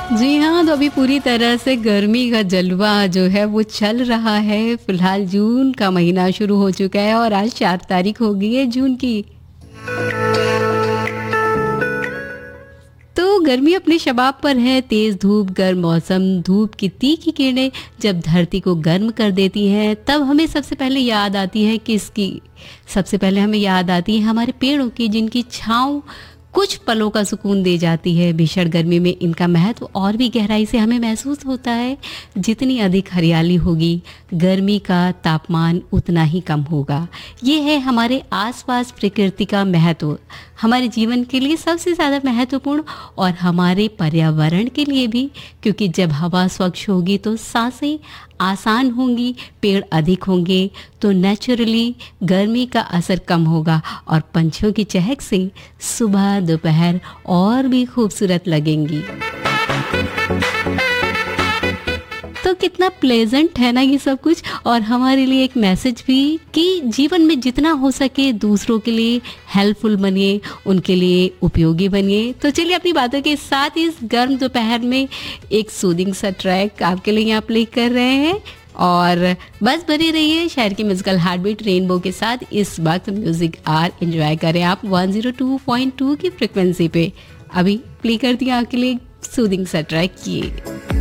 जी हाँ, तो अभी पूरी तरह से गर्मी का जलवा जो है वो चल रहा है। फिलहाल जून का महीना शुरू हो चुका है और आज 4 तारीख हो गई है जून की। तो गर्मी अपने शबाब पर है। तेज धूप, गर्म मौसम, धूप की तीखी किरणें जब धरती को गर्म कर देती हैं, तब हमें सबसे पहले याद आती है किसकी? सबसे पहले हमें याद आती है हमारे पेड़ों की, जिनकी छाँव कुछ पलों का सुकून दे जाती है। भीषण गर्मी में इनका महत्व और भी गहराई से हमें महसूस होता है। जितनी अधिक हरियाली होगी, गर्मी का तापमान उतना ही कम होगा। ये है हमारे आसपास प्रकृति का महत्व, हमारे जीवन के लिए सबसे ज़्यादा महत्वपूर्ण और हमारे पर्यावरण के लिए भी, क्योंकि जब हवा स्वच्छ होगी तो सांसें आसान होंगी, पेड़ अधिक होंगे तो नेचुरली गर्मी का असर कम होगा और पंछियों की चहक से सुबह दोपहर और भी खूबसूरत लगेंगी। तो कितना प्लेजेंट है ना ये सब कुछ। और हमारे लिए एक मैसेज भी कि जीवन में जितना हो सके दूसरों के लिए हेल्पफुल बनिए, उनके लिए उपयोगी बनिए। तो चलिए अपनी बातों के साथ इस गर्म दोपहर में एक सूदिंग सा ट्रैक आपके लिए यहाँ प्ले कर रहे हैं और बस बने रहिए शहर की म्यूजिकल हार्टबीट रेनबो के साथ। इस वक्त म्यूजिक आर एंजॉय करें आप 102.2 की फ्रिक्वेंसी पे। अभी प्ले कर दिया आपके लिए सूदिंग सा ट्रैक किए।